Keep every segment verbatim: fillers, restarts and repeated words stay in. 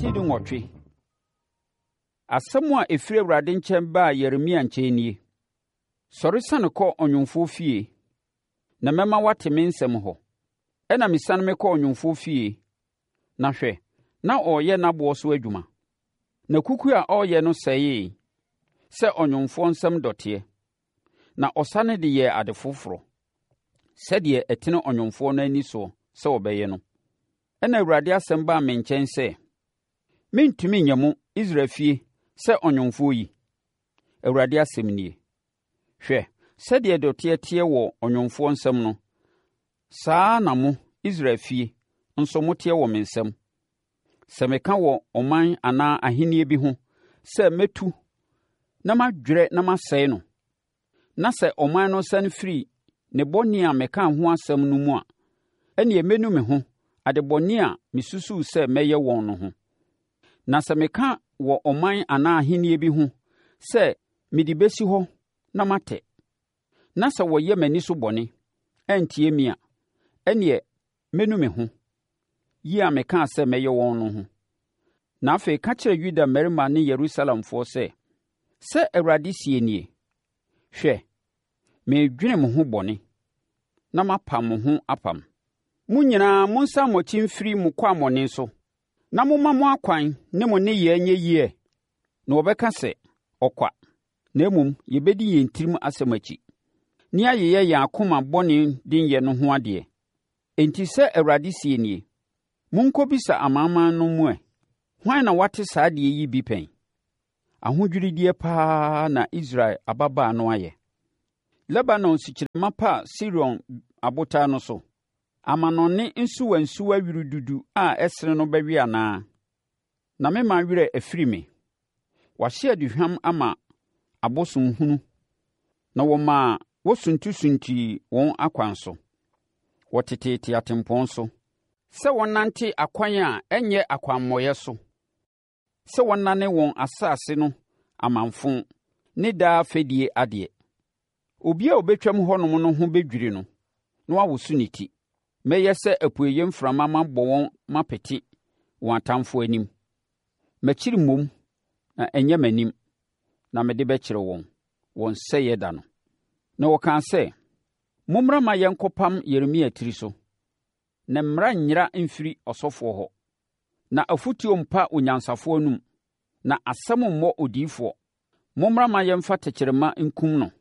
Ti du nwɔtwe. Asɛm a ɛfiri Awurade nkyɛn baa Yeremia nkyɛn nie. Sɔre sane kɔ ɔnwomfoɔ fie, na mɛma wate me nsɛm hɔ. Ɛna mesane me kɔ ɔnwomfoɔ fie, na hwɛ, na ɔreyɛ n'aboɔ so adwuma. Na kuku a ɔreyɛ no sɛee, sɛ ɔnwomfoɔ nsɛm dɔteɛ. Na ɔsane de yɛɛ ade foforɔ, sɛdeɛ ɛtene ɔnwomfoɔ no ani soɔ sɛ ɔbɛyɛ no. Ɛna Awurade asɛm baa me nkyɛn sɛ, mentumi nyɛ mo Israel fie sɛ ɔnwomfoɔ yi. Awurade asɛm nie. Hwɛ, sɛdeɛ dɔteɛ teɛ wɔ ɔnwomfoɔ nsɛm no, saa na mo Israel fie nso moteɛ wɔ me nsɛm. Sɛ meka wɔ ɔman anaa ahennie bi ho sɛ mɛtu na madwerɛ na masɛe no, na sɛ ɔman no sane firi ne bɔne a meka ho asɛm no mu a, ɛnneɛ mɛnu me ho ade bɔne a mesusuu sɛ mɛyɛ wɔn no ho. Na sɛ meka wɔ ɔman anaa ahennie bi ho sɛ mede bɛsi hɔ na matɛ, na sɛ wɔyɛ m'ani so bɔne, ɛntie me a, ɛnneɛ mɛnu me ho yi a mekaa sɛ mɛyɛ wɔn no ho. Na afei ka kyerɛ Yuda mmarima ne Yerusalemfoɔ sɛ, sɛ Awurade sie nie, hwɛ, meredwene mo ho bɔne, na mapam mo ho apam. Mo nyinaa monsan mo akyi mfiri mo kwammɔne so, na momma mo akwan ne mo nneyɛe nyɛ yie. Na wɔbɛka sɛ, ɔkwa, na mmom yɛbɛdi yɛn tirim asɛm akyi, ne ayɛyɛ yɛn akoma bɔne denyɛ no ho adeɛ. Enti sɛ Awurade sie nie, monkɔbisa amanaman no mu ɛ, hwan na wate saa adeɛ yi bi pɛn? Ahodwiredeɛ paa na Israel ababaa no ayɛ. Lebanon sikyirema pa Sirion abotan no so, amanɔne nsuwansuwa wirududu a ɛsene no bɛwe anaa? Na mema werɛ afiri me. Wɔahye aduhwam ama abosomhunu, na wɔmaa wɔsuntusuntii wɔn akwan so. Wɔtetete atempɔn so, sɛ wɔnante akwan a ɛnyɛ akwammɔyɛ so, sɛ wɔnane wɔn asase no amanfo ne daa fɛdie adeɛ. Obi a obɛtwam hɔnom no ho bɛdwiri no, na wawoso ne ti. Mɛyɛ sɛ apueeɛ mframa mabɔ wɔn mapete wɔn atamfoɔ anim. Makyiri mmom, na ɛnyɛ m'anim, na mede bɛkyerɛ wɔn, wɔn sɛeɛ da no. Na wɔkaa sɛ, mommra ma yɛnkɔpam Yeremia tiri so, na mmara nnyera mfiri ɔsɔfoɔ hɔ, na afotuo mpa onyansafoɔ anum, na asɛm mmɔ odiyifoɔ. Mommra ma yɛmfa tɛkyerɛma nkum no,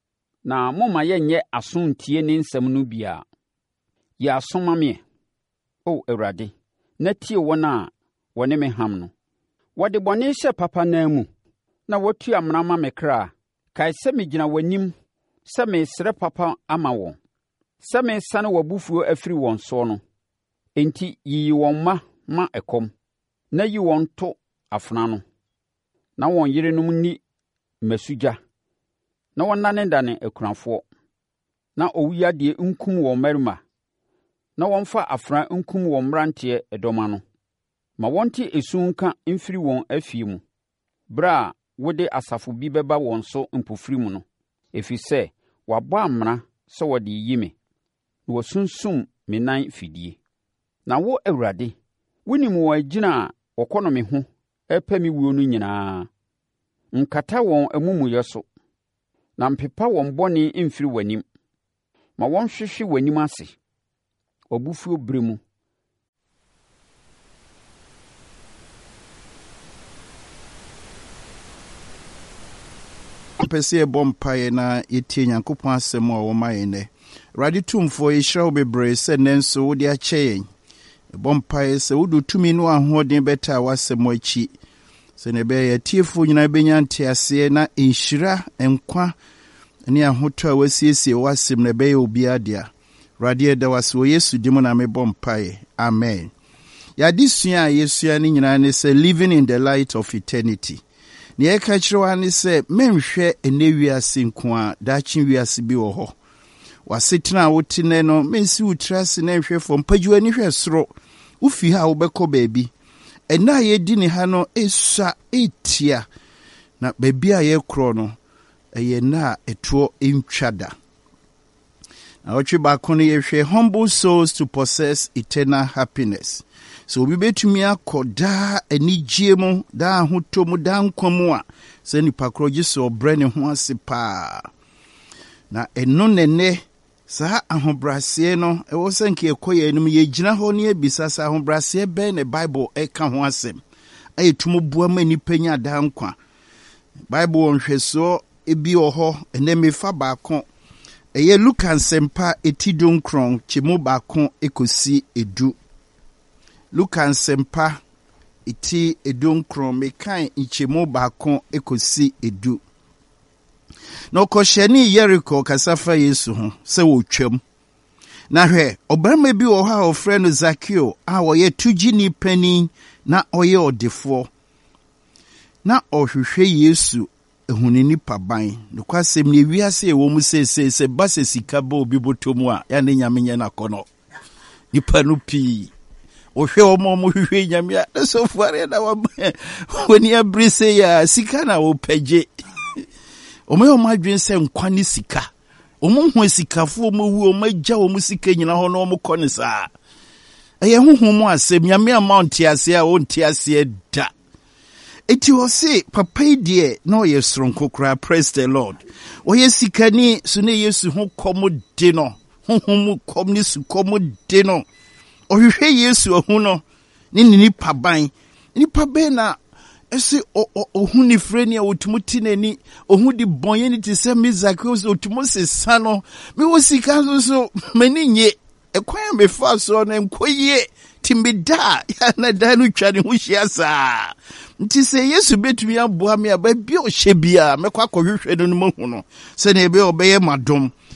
na momma yɛnyɛ aso ntie ne nsɛm no biara. Yɛ aso ma me, O Awurade, na tie wɔn a wɔne me ham no. Wɔde bɔne hyɛ papa nan mu, na wɔatu amena ma me kra. Kae sɛ megyina w'anim sɛ mesrɛ papa ama wɔn, sɛ mesane w'abufuo afiri wɔn soɔ no. Enti yiyi wɔn mma ma ɛkɔm, na yi wɔn to afena no, na wɔn yerenom nni mmasugya, na wɔnanedane akunafoɔ, na owuyadeɛ nkum wɔn mmarima, na wɔmfa afena nkum wɔn mmeranteɛ ɛdɔm ano. Ma wɔnte esu nka mfiri wɔn afie mu, bere a wode asafo bi bɛba wɔn so mpofiri mu no, ɛfiri sɛ wɔabɔ amena sɛ wɔde yi me, na wɔasunsum me nan fidie. Na wo Awurade, wonim wɔn agyina a wɔkɔ me ho ɛpɛ me wuo no nyinaa. Nkata wɔn amumuyɛ so, na mpepa wɔn bɔne mfiri w'anim. Ma wɔnhwehwe w'anim ase, w'abufuo bere mu. Mpɛ sɛ yɛbɔ mpaeɛ na yɛtie Nyankopɔn asɛm a wɔma yɛn nɛ. Awurade tumfoɔ yɛhyira wo bebree sɛ nnɛ nso wode akyɛ yɛn. Yɛbɔ mpaeɛ sɛ wode tumi no ahoɔden bɛtaa w'asɛm akyi, sɛ ne ɛbɛyɛ yɛtiefoɔ nyinaa bɛnya nteaseɛ na nhyira nkwa ne ahotɔ a wasiesie w'asɛm na ɛbɛyɛ obiara dea. Awurade yɛda w'ase wɔ Yesu din na mebɔ mpaeɛ. Amen. Yɛade sua a yɛsua no nyinaa ne sɛ living in the light of eternity. Ne yɛka kyerɛ wa ne sɛ menhwɛ ɛnɛ wiase nko a daakye wiase bi wɔ hɔ. Wasetena a wote nɛ no mensi wo tiri ase na nhwɛ fam, pagyiwa ani hwɛ soro, wofi ha wobɛkɔ baabi. Ɛna a yɛdi ne ha no ɛsua ɛtia, na baabi a yɛkorɔ no ɛyɛ na a ɛtoɔ ntwa da. Na wɔtwe baako no yɛhwɛ humble souls to possess eternal happiness. So obi betumi akọ daa anigye mu, daa hoto mu, daa nkwa mu a sɛ nipa koro gye so ɔbrɛ ne ho ase paa. Na ɛno nene saa ahobrɛaseɛ no ɛwɔ sɛ nke ɛkɔyɛ anim yɛgyina hɔ ne yɛbisa sɛ ahobrɛaseɛ bɛn ne Bible ɛka ho asɛm ayɛ tumo bua ma nipa nya daa nkwa. Bible nhwɛsoɔ ebi wɔ hɔ ɛnɛ mefa baako ɛyɛ Luka nsɛmpa eti donkron kyemu baako ekosi edu. Luka nsɛmpa eti edonkron mekan nkyemu baako ekosi edu. Na ɔkɔhyɛne Yeriko kasafa Yesu ho sɛ wɔtwam. Na hwɛ ɔbarima bi wɔ hɔ a ɔfrɛ no Zakeo a ɔyɛ tugyini panin na ɔyɛ ɔdefoɔ. Na ɔhwehwɛ Yesu ehuni nipa ban. Nokwasɛm ne wiase ɛwɔ mu sese sɛ ba sɛ sika ba obi boto mu a ya ne nyame nya nakɔnɔ. Nipa no pii. Ohwɛ ɔmo mo hwehwɛ nyame a na so fuare na wani abrise ya sika na wopagye. Ɔmo yɛ ɔmo adwen sɛ nkwa ne sika. Ɔmo ho sikafo ɔmo wu ɔmo agya ɔmo sika nyina hɔ na ɔmo kɔ ne saa. Ɛyɛ honhom mu asɛm nyame amount ase a ɔnti ase da. Eti wɔ se papa yi deɛ na ɔyɛ soronko kora, praise the Lord. Ɔyɛ sikani so ne Yesu ho kɔm de no. Honhom mu kɔm ne su kɔm de no. Ɔhwehwɛ Yesu ahu no ne ne nipa ban. Nipa ban na ɛse ɔhu ne frɛ ni a ɔtumu ti n'ani ɔhu di bɔnyɛ ne te sɛ Zakeo so ɔtumu sesa no me wɔ sika so so m'ani nye ɛkwan a mefa so no nkɔ yie ti me da ya na da no twa ne ho hyia saa nti sɛ Yesu betumi aboa me a ba bi ɔhyɛ bia mɛkɔ akɔhwehwɛ no no mahu no sɛ ne ebe ɔbɛyɛ madom